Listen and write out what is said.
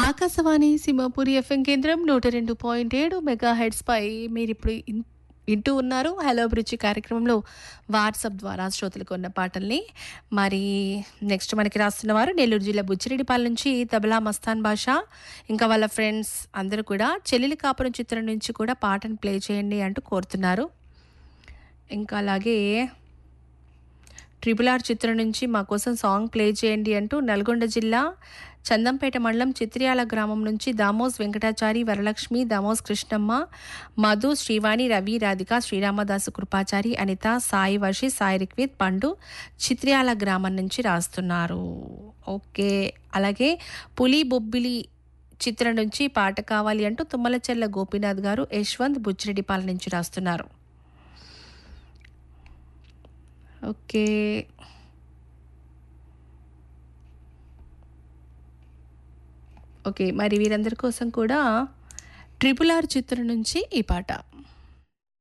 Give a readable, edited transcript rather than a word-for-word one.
Akashvani Simhapuri FM కేంద్రం 102.7 megahertz పై మీరిప్పుడు వింటూ ఉన్నారు హలో అభిరుచి కార్యక్రమంలో వాట్సాప్ ద్వారా శ్రోతలకు ఉన్న పాటల్ని. మరి నెక్స్ట్ మనకి రాస్తున్న వారు నెల్లూరు జిల్లా బుచ్చిరెడ్డిపాలెం నుంచి తబలా మస్తాన్ బాషా, ఇంకా వాళ్ళ ఫ్రెండ్స్ అందరూ కూడా చెల్లెలి కాపురం చిత్రం నుంచి కూడా పాటను ప్లే చేయండి అంటూ కోరుతున్నారు. ఇంకా అలాగే RRR చిత్రం నుంచి మా కోసం సాంగ్ ప్లే చేయండి అంటూ నల్గొండ జిల్లా చందంపేట మండలం చిత్రియాల గ్రామం నుంచి దామోస్ వెంకటాచారి, వరలక్ష్మి, దామోస్ కృష్ణమ్మ, మధు, శ్రీవాణి, రవి, రాధిక, శ్రీరామదాసు, కృపాచారి, అనిత, సాయి వర్షి, సాయి రిక్విత్, పండు చిత్రియాల గ్రామం నుంచి రాస్తున్నారు. ఓకే, అలాగే పులి బొబ్బిలి చిత్రం నుంచి పాట కావాలి అంటూ తుమ్మలచెల్ల గోపీనాథ్ గారు, యశ్వంత్ బుచ్చిరెడ్డిపాలెం నుంచి రాస్తున్నారు. ఓకే, ఓకే, మరి వీరందరి కోసం కూడా RRR చిత్రం నుంచి ఈ పాట.